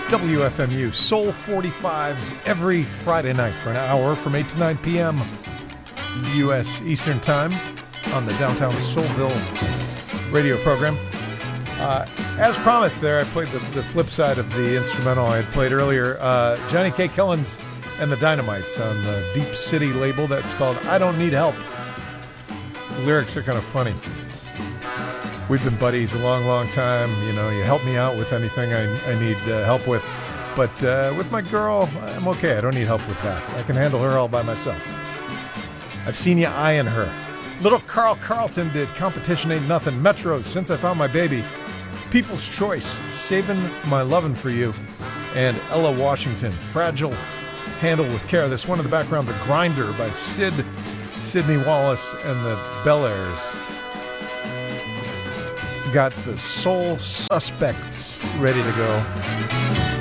WFMU Soul 45s every Friday night for an hour from 8 to 9 p.m. U.S. Eastern Time on the Downtown Soulville radio program. As promised there, I played the flip side of the instrumental I had played earlier. Johnny K. Killens and the Dynamites on the Deep City label. That's called I Don't Need Help. The lyrics are kind of funny. We've been buddies a long, long time. You know, you help me out with anything I need help with. But with my girl, I'm okay. I don't need help with that. I can handle her all by myself. I've seen you eyeing her. Little Carl Carlton did Competition Ain't Nothing. Metro, Since I Found My Baby. People's Choice, Saving My Lovin' For You. And Ella Washington, Fragile, Handle With Care. This one in the background, The Grinder by Sydney Wallace and the Bel Airs. Got the Soul Suspects ready to go.